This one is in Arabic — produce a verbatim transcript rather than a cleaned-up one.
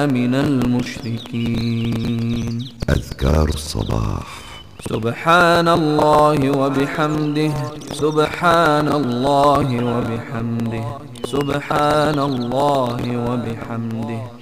من المشركين. أذكار الصباح: سبحان الله وبحمده، سبحان الله وبحمده، سبحان الله وبحمده.